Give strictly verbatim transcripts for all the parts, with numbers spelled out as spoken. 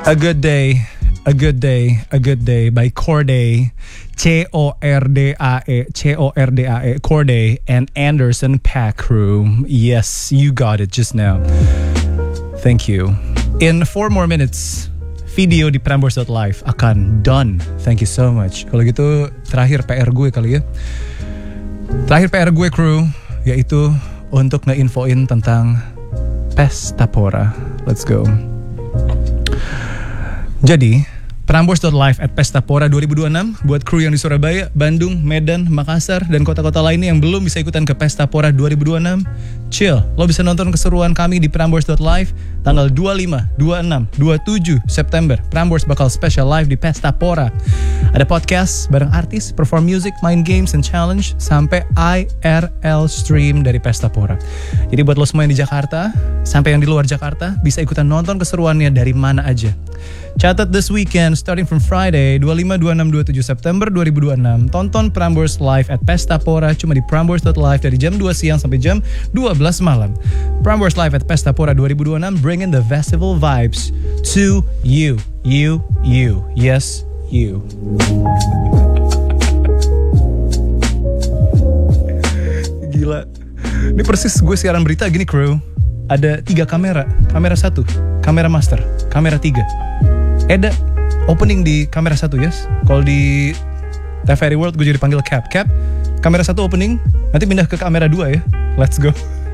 A Good Day, A Good Day, A Good Day by Cordae, C O R D A E, C O R D A E, Cordae and Anderson .Paak Crew. Yes, you got it just now. Thank you. In four more minutes, video di Prambors dot live akan done. Thank you so much. Kalau gitu terakhir P R gue kali ya. Terakhir P R gue crew, yaitu untuk nge-infoin tentang Pestapora. Let's go. Jadi, Prambors dot live at Pestapora dua ribu dua puluh enam buat kru yang di Surabaya, Bandung, Medan, Makassar, dan kota-kota lainnya yang belum bisa ikutan ke Pestapora dua ribu dua puluh enam. Chill, lo bisa nonton keseruan kami di Prambors dot live tanggal dua puluh lima, dua puluh enam, dua puluh tujuh September. Prambors bakal special live di Pestapora. Ada podcast bareng artis, perform music, main games and challenge, sampai I R L stream dari Pestapora. Jadi buat lo semua yang di Jakarta, sampai yang di luar Jakarta, bisa ikutan nonton keseruannya dari mana aja. Catat this weekend, starting from Friday, dua puluh lima, dua puluh enam, dua puluh tujuh September dua ribu dua puluh enam. Tonton Prambors live at Pestapora cuma di Prambors dot live dari jam dua siang sampai jam dua belas malam. Prambors live at Pestapora dua ribu dua puluh enam, bringing the festival vibes to you. You, you. Yes, you. Gila. Ini persis gue siaran berita gini, crew. Ada tiga kamera. Kamera satu, kamera master, kamera tiga. Eda opening di kamera satu, yes. Kalau di T V R World gue jadi panggil Cap. Cap, kamera satu opening, nanti pindah ke kamera dua ya. Let's go.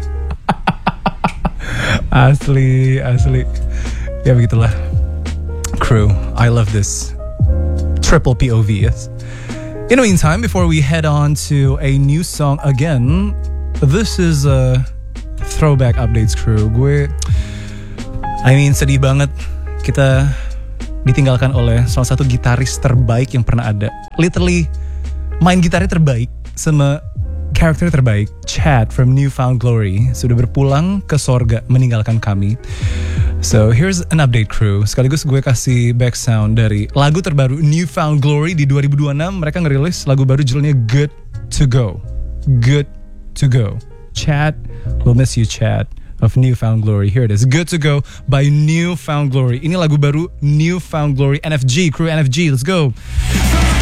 Asli, asli. Ya begitulah. Crew, I love this. Triple P O V, yes. In the meantime, before we head on to a new song again, this is a throwback updates, crew. Gue, I mean, sedih banget kita ditinggalkan oleh salah satu gitaris terbaik yang pernah ada. Literally, main gitarnya terbaik sama karakter terbaik. Chad from New Found Glory sudah berpulang ke sorga meninggalkan kami. So here's an update, crew. Sekaligus gue kasih back sound dari lagu terbaru New Found Glory di dua ribu dua puluh enam. Mereka ngerilis lagu baru judulnya Good to Go. Good to Go. Chad, we'll miss you, Chad, of New Found Glory. Here it is, Good to Go by New Found Glory. Ini lagu baru New Found Glory. N F G, crew N F G, let's go.